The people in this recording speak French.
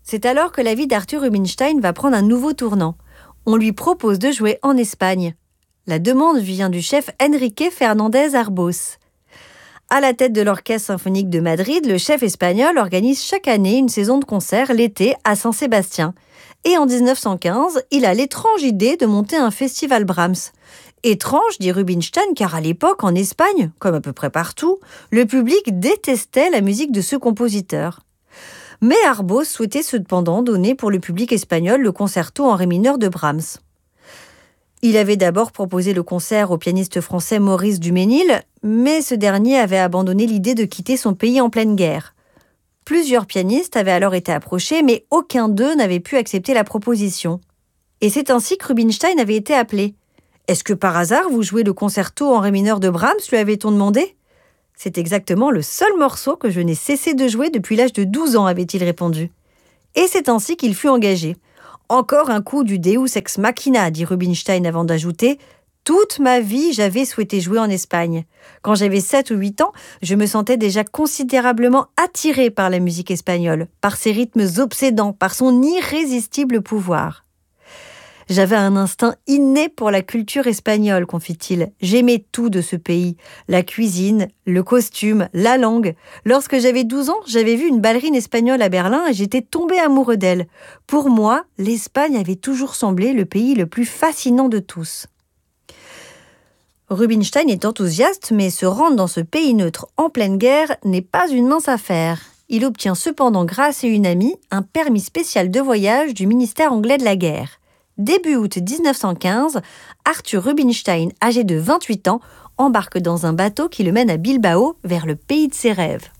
C'est alors que la vie d'Arthur Rubinstein va prendre un nouveau tournant. On lui propose de jouer en Espagne. La demande vient du chef Enrique Fernández Arbós. À la tête de l'Orchestre symphonique de Madrid, le chef espagnol organise chaque année une saison de concerts l'été à Saint-Sébastien. Et en 1915, il a l'étrange idée de monter un festival Brahms. Étrange, dit Rubinstein, car à l'époque, en Espagne, comme à peu près partout, le public détestait la musique de ce compositeur. Mais Arbós souhaitait cependant donner pour le public espagnol le concerto en ré mineur de Brahms. Il avait d'abord proposé le concert au pianiste français Maurice Duménil, mais ce dernier avait abandonné l'idée de quitter son pays en pleine guerre. Plusieurs pianistes avaient alors été approchés, mais aucun d'eux n'avait pu accepter la proposition. Et c'est ainsi que Rubinstein avait été appelé. « Est-ce que par hasard vous jouez le concerto en ré mineur de Brahms ?» lui avait-on demandé. « C'est exactement le seul morceau que je n'ai cessé de jouer depuis l'âge de 12 ans, avait-il répondu. Et c'est ainsi qu'il fut engagé. Encore un coup du Deus ex machina, dit Rubinstein avant d'ajouter « Toute ma vie, j'avais souhaité jouer en Espagne. Quand j'avais 7 ou 8 ans, je me sentais déjà considérablement attiré par la musique espagnole, par ses rythmes obsédants, par son irrésistible pouvoir. J'avais un instinct inné pour la culture espagnole, confie-t-il. J'aimais tout de ce pays, la cuisine, le costume, la langue. Lorsque j'avais 12 ans, j'avais vu une ballerine espagnole à Berlin et j'étais tombé amoureux d'elle. Pour moi, l'Espagne avait toujours semblé le pays le plus fascinant de tous. » Rubinstein est enthousiaste, mais se rendre dans ce pays neutre en pleine guerre n'est pas une mince affaire. Il obtient cependant, grâce à une amie, un permis spécial de voyage du ministère anglais de la guerre. Début août 1915, Arthur Rubinstein, âgé de 28 ans, embarque dans un bateau qui le mène à Bilbao, vers le pays de ses rêves.